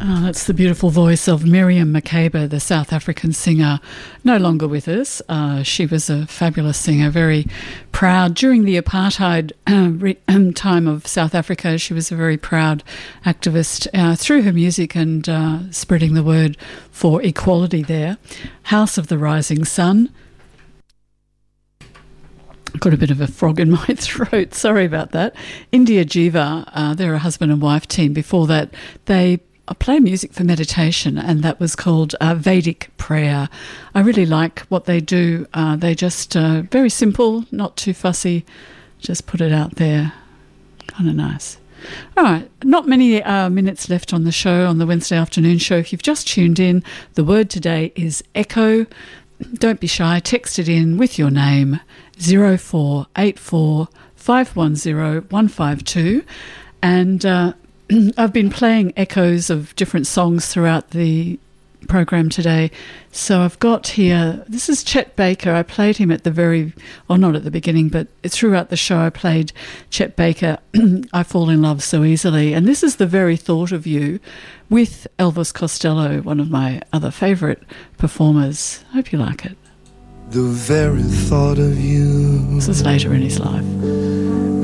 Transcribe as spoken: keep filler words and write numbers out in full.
Oh, that's the beautiful voice of Miriam Makeba, the South African singer, no longer with us. Uh, she was a fabulous singer, very proud. During the apartheid uh, re- um, time of South Africa, she was a very proud activist uh, through her music and uh, spreading the word for equality there. House of the Rising Sun. Got a bit of a frog in my throat. Sorry about that. India Jiva, uh, they're a husband and wife team. Before that, they play music for meditation, and that was called uh, Vedic Prayer. I really like what they do. Uh, they just uh, very simple, not too fussy. Just put it out there. Kind of nice. All right, not many uh, minutes left on the show, on the Wednesday afternoon show. If you've just tuned in, the word today is echo. Don't be shy. Text it in with your name, zero four eight four five one zero one five two. And uh, I've been playing echoes of different songs throughout the program today. So I've got here, this is Chet Baker. I played him at the very, or not at the beginning, but throughout the show I played Chet Baker, I Fall in Love So Easily. And this is The Very Thought of You with Elvis Costello, one of my other favourite performers. Hope you like it. The very thought of you. This is later in his life.